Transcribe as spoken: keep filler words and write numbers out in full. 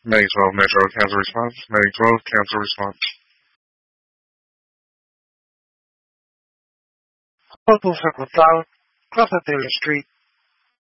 May twelfth, Metro Cancer Response. May twelfth, Cancer Response. Local facultad, Plaza Taylor Street,